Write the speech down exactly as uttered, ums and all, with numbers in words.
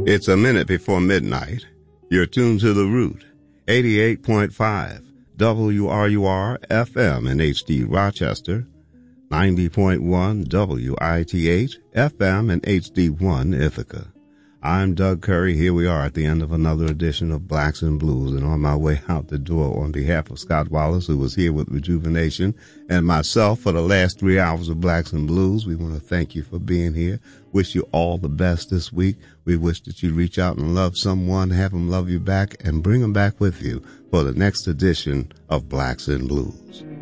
It's a minute before midnight. You're tuned to The Root, eighty-eight point five W R U R F M in H D Rochester, ninety point one W I T H F M in H D one Ithaca. I'm Doug Curry. Here we are at the end of another edition of Blacks and Blues, and on my way out the door, on behalf of Scott Wallace, who was here with Rejuvenation, and myself for the last three hours of Blacks and Blues, we want to thank you for being here. Wish you all the best this week. We wish that you reach out and love someone, have them love you back, and bring them back with you for the next edition of Blacks and Blues.